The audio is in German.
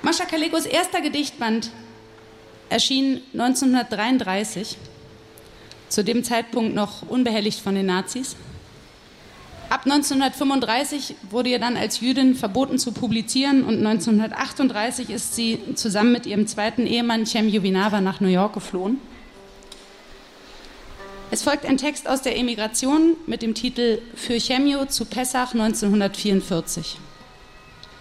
Mascha Kalekos erster Gedichtband erschien 1933, zu dem Zeitpunkt noch unbehelligt von den Nazis. Ab 1935 wurde ihr dann als Jüdin verboten zu publizieren und 1938 ist sie zusammen mit ihrem zweiten Ehemann Cem Jovinawa nach New York geflohen. Es folgt ein Text aus der Emigration mit dem Titel Für Chemio zu Pessach 1944.